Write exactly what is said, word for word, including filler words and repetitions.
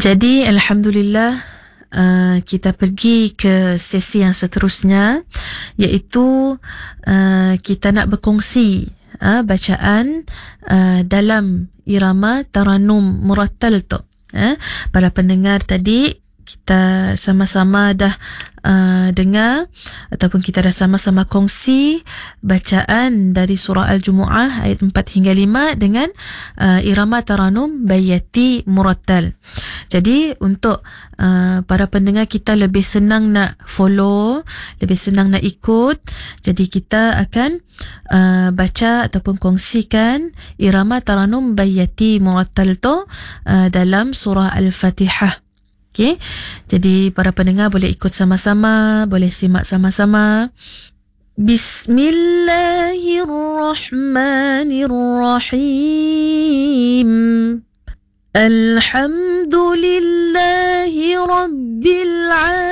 Jadi Alhamdulillah, uh, kita pergi ke sesi yang seterusnya, iaitu uh, kita nak berkongsi uh, bacaan uh, dalam irama Taranum Murattal tu. Uh, para pendengar tadi kita sama-sama dah uh, dengar ataupun kita dah sama-sama kongsi bacaan dari surah Al-Jumu'ah ayat empat hingga lima dengan uh, irama Taranum Bayyati Murattal. Jadi untuk uh, para pendengar kita lebih senang nak follow, lebih senang nak ikut, jadi kita akan uh, baca ataupun kongsikan irama Taranum Bayyati Murattal tu uh, dalam surah Al-Fatihah. Okay. Jadi para pendengar boleh ikut sama-sama, boleh simak sama-sama. Bismillahirrahmanirrahim. Alhamdulillahi Rabbil Alamin.